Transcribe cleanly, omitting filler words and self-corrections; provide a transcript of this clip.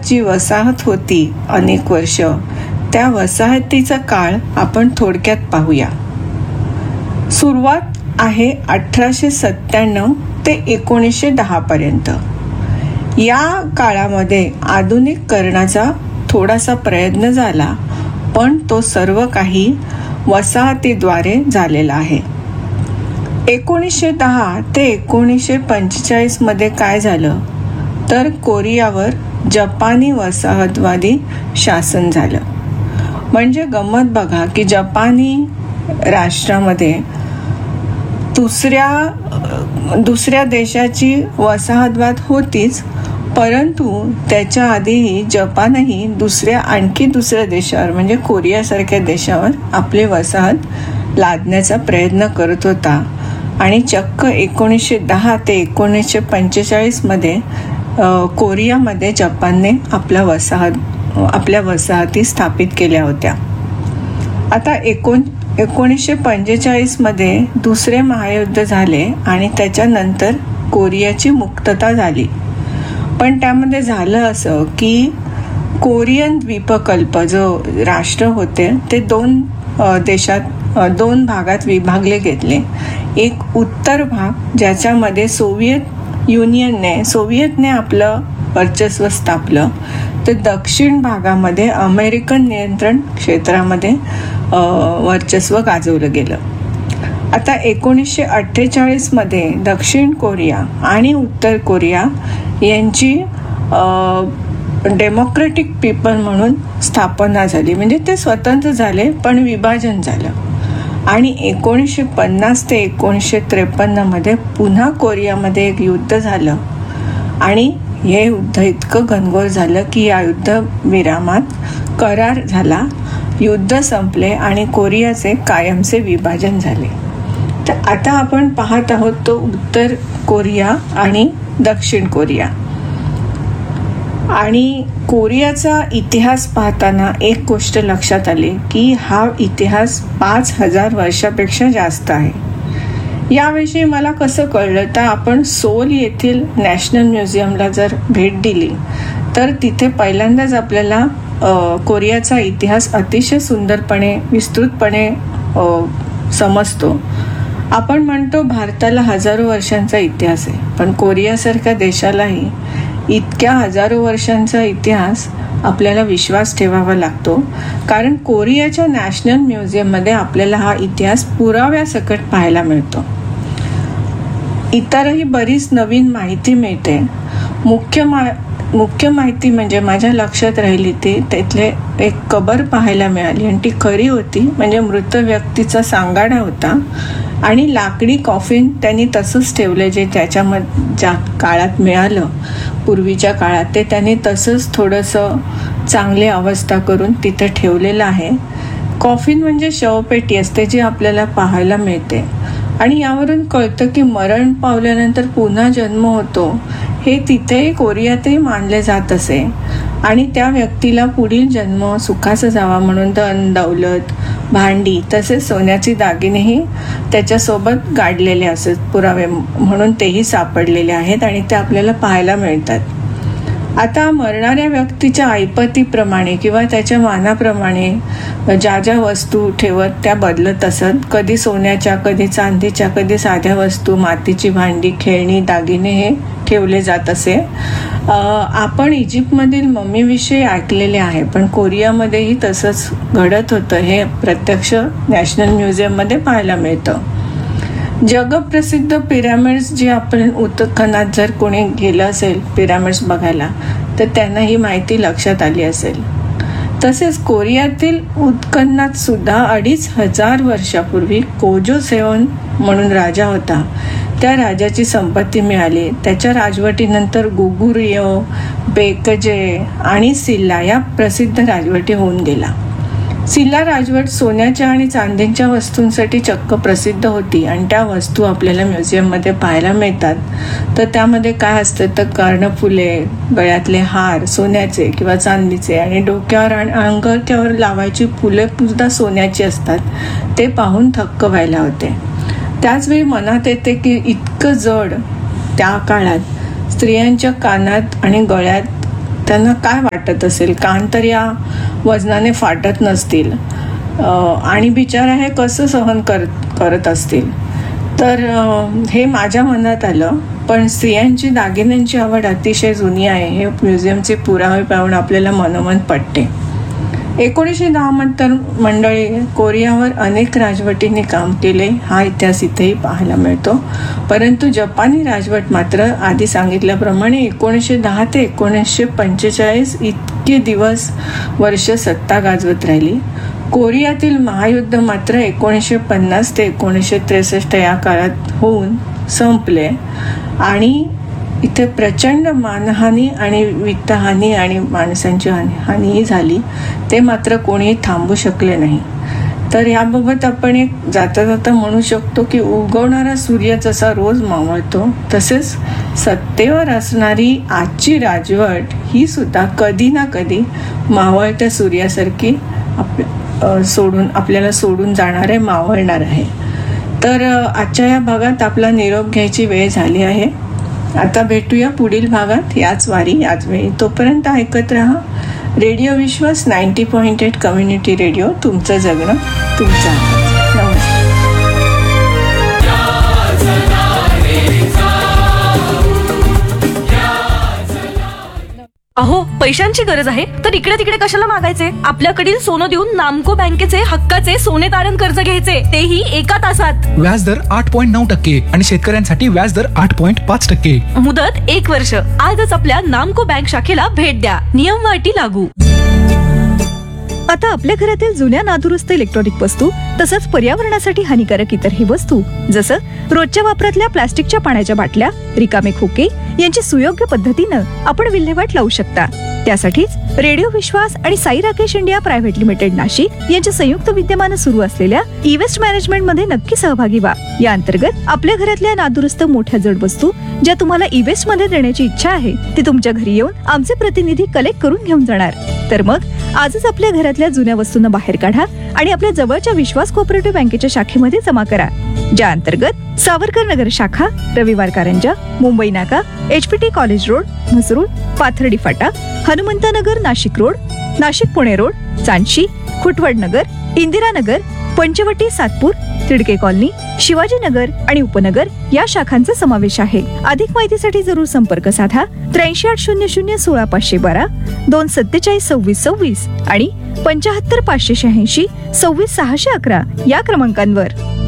जी वसाहत होती अनेक वर्ष, त्या वसाहतीचा काळ आपण थोडक्यात पाहूया. सुरुवात आहे 1897 ते 1910 पर्यंत. या काळामध्ये आधुनिकीकरणाचा थोडासा प्रयत्न झाला, पण तो सर्व काही वसाहतीद्वारे झालेला आहे. 1910 ते 1945 मध्ये काय झालं तर कोरियावर जपानी वसाहतवादी शासन झालं. म्हणजे गंमत बघा की जपानी राष्ट्रामध्ये दुसऱ्या देशाची वसाहतवाद होतीच, परंतु त्याच्या आधीही जपानही आणखी दुसऱ्या देशावर म्हणजे कोरियासारख्या देशावर आपली वसाहत लादण्याचा प्रयत्न करत होता. आणि चक्क 1910 ते 1945 मध्ये कोरियामध्ये जपानने आपल्या वसाहती स्थापित केल्या होत्या. आता 1945 मध्ये दुसरे महायुद्ध झाले आणि त्याच्यानंतर कोरियाची मुक्तता झाली. पण त्यामध्ये झालं असं की कोरियन द्वीपकल्प जो राष्ट्र होते ते दोन भागात विभागले गेले. एक उत्तर भाग ज्याच्यामध्ये सोव्हिएतने आपलं वर्चस्व स्थापलं, तर दक्षिण भागामध्ये अमेरिकन नियंत्रण क्षेत्रामध्ये वर्चस्व गाजवलं गेलं. आता 1948 मध्ये दक्षिण कोरिया आणि उत्तर कोरिया यांची डेमोक्रेटिक पीपल म्हणून स्थापना झाली. म्हणजे ते स्वतंत्र झाले पण विभाजन झालं. आणि 1950 ते 1953 मध्ये पुन्हा कोरियामध्ये एक युद्ध झालं आणि हे युद्ध इतकं घनघोर झालं की या युद्ध विरामात करार झाला, युद्ध संपले आणि कोरियाचे कायमचे विभाजन झाले. तर आता आपण पाहत आहोत तो उत्तर कोरिया आणि दक्षिण कोरिया. आणि कोरियाचा इतिहास पाहताना एक गोष्ट लक्षात आली की हा इतिहास 5000 वर्षापेक्षा जास्त आहे. याविषयी मला कसं कळलं तर आपण सोल येथील नॅशनल म्युझियमला जर भेट दिली तर तिथे पहिल्यांदाच आपल्याला कोरियाचा इतिहास अतिशय सुंदरपणे विस्तृतपणे समजतो. आपण म्हणतो भारताला हजारो वर्षांचा इतिहास आहे, पण कोरियासारख्या देशालाही इतक्या हजारो वर्षांचा इतिहास आपल्याला विश्वास ठेवावा लागतो. कारण कोरियाच्या नॅशनल म्युझियममध्ये आपल्याला हा इतिहास पुराव्यासकट पाहायला मिळतो. इतरही बरीच नवीन माहिती मिळते. मुख्य माहिती म्हणजे माझ्या लक्षात राहिली ती त्यातले एक कबर पाहायला मिळाली आणि ती खरी होती. म्हणजे मृत व्यक्तीचा सांगाडा होता आणि लाकडी कॉफिन त्यांनी तसंच ठेवलं, जे ज्या काळात मिळालं पूर्वीच्या काळात ते त्यांनी तसंच थोडंसं चांगली अवस्था करून तिथे ठेवलेलं आहे. कॉफिन म्हणजे शवपेटी असते जी आपल्याला पाहायला मिळते. आणि यावरून कळतं की मरण पावल्यानंतर पुन्हा जन्म होतो हे तिथेही कोरियातही मानले जात असे. आणि त्या व्यक्तीला पुढील जन्म सुखाचा जावा म्हणून धन दौलत भांडी तसेच सोन्याचे दागिनेही त्याच्यासोबत गाडलेले असत पुरावे म्हणून तेही सापडलेले आहेत आणि ते आपल्याला पाहायला मिळतात. आता मरणाऱ्या व्यक्तीच्या ऐपतीप्रमाणे किंवा त्याच्या मानाप्रमाणे ज्या वस्तू ठेवत त्या बदलत असत. कधी सोन्याच्या, कधी चांदीच्या, कधी साध्या वस्तू, मातीची भांडी, खेळणी, दागिने हे ठेवले जात असे. आपण इजिप्तमधील मम्मीविषयी ऐकलेले आहे, पण कोरियामध्येही तसंच घडत होतं हे प्रत्यक्ष नॅशनल म्युझियममध्ये पाहायला मिळतं. जगप्रसिद्ध पिरॅमिड्स जे आपण उत्खनात जर कोणी गेलं असेल पिरॅमिड्स बघायला तर त्यांना ही माहिती लक्षात आली असेल. तसेच कोरियातील उत्खनात सुद्धा 2500 वर्षापूर्वी कोजोसेओन म्हणून राजा होता, त्या राजाची संपत्ती मिळाली. त्याच्या राजवटीनंतर गुगुरियो, बेकजे आणि सिल्ला या प्रसिद्ध राजवटी होऊन गेला. सिल्ला राजवट सोन्याच्या आणि चांदीच्या वस्तूंसाठी चक्क प्रसिद्ध होती आणि त्या वस्तू आपल्याला म्युझियममध्ये पाहायला मिळतात. तर त्यामध्ये काय असतं तर कर्णफुले, गळ्यातले हार सोन्याचे किंवा चांदीचे आणि डोक्यावर आणि अंगठ्यावर लावायची फुले सुद्धा सोन्याची असतात. ते पाहून थक्क व्हायला होते. त्याचवेळी मनात येते की इतकं जड त्या काळात स्त्रियांच्या कानात आणि गळ्यात त्यांना काय वाटत असेल. कान तर या वजनाने फाटत नसतील आणि बिचारा हे कसं सहन करत असतील. तर हे माझ्या मनात आलं. पण स्त्रियांची दागिन्यांची आवड अतिशय जुनी आहे हे म्युझियमचे पुरावे पाहून आपल्याला मनोमन पटते. 1910 मंडळी कोरियावर अनेक राजवटींनी काम केले हा इतिहास इथेही पाहायला मिळतो. परंतु जपानी राजवट मात्र आधी सांगितल्याप्रमाणे 1910 ते 1945 इतके वर्ष सत्ता गाजवत राहिली. कोरियातील महायुद्ध मात्र 1950 ते 1963 या काळात होऊन संपले आणि इथे प्रचंड मानहानी आणि वित्तहानी आणि माणसांची हानीही झाली. ते मात्र कोणीही थांबू शकले नाही. तर याबाबत आपण एक जाता जाता म्हणू शकतो की उगवणारा सूर्य जसा रोज मावळतो तसेच सत्तेवर असणारी आजची राजवट ही सुद्धा कधी ना कधी मावळत्या सूर्यासारखी आपल्याला सोडून जाणार आहे, मावळणार आहे. तर आजच्या या भागात आपला निरोप घ्यायची वेळ झाली आहे. आता भेटूया पुढील भागात याच वारी याच वेळी. तोपर्यंत ऐकत राहा रेडिओ विश्वास 90.8 कम्युनिटी रेडिओ. तुमचं जगणं तुमचं. नमस्कार. अहो, पैशांची गरज आहे तर इकडे तिकडे कशाला मागायचे. आपल्याकडील सोनं देऊन नामको बँकेचे हक्काचे सोने तारण कर्ज घ्यायचे, तेही 1 तासात. व्याजदर 8.9% आणि शेतकऱ्यांसाठी व्याजदर 8.5%. मुदत 1 वर्ष. आजच आपल्या नामको बँक शाखेला भेट द्या. नियम व अटी लागू. आता आपल्या घरातील जुन्या नादुरुस्त इलेक्ट्रॉनिक वस्तू तसंच पर्यावरणासाठी हानिकारक इतरही वस्तू जसं रोजच्या वापरातल्या प्लास्टिकच्या पाण्याच्या बाटल्या, रिकामे खोके यांची सुयोग्य पद्धतीनं आपण विल्हेवाट लावू शकता. त्यासाठीच रेडिओ विश्वास आणि Sai Rakesh India private limited Nashik यांच्या संयुक्त विद्यमानं सुरू असलेल्या ई वेस्ट मॅनेजमेंट मध्ये नक्की सहभागी व्हा. या अंतर्गत आपल्या घरातल्या नादुरुस्त मोठ्या जड वस्तू ज्या तुम्हाला ई वेस्ट मध्ये देण्याची इच्छा आहे ती तुमच्या घरी येऊन आमचे प्रतिनिधी कलेक्ट करून घेऊन जाणार. तर मग आजच आपल्या घरातल्या जुन्या वस्तूंना बाहेर काढा आणि आपल्या जवळच्या विश्वास कोऑपरेटिव्ह बँकेच्या शाखेमध्ये जमा करा. ज्या अंतर्गत सावरकर नगर शाखा, रविवार कारंजा, मुंबई नाका, HPT college road, Mhasrul, Pathardi Phata, Hanumantnagar Nashik road, Nashik Pune road, चांदशी, Khutwad नगर, इंदिरानगर, पंचवटी सातपूर, तिडके कॉलनी, शिवाजीनगर आणि उपनगर या शाखांचा समावेश आहे. अधिक माहितीसाठी जरूर संपर्क साधा 8380016512, 2472626 आणि 75 586 26 611 या क्रमांकांवर.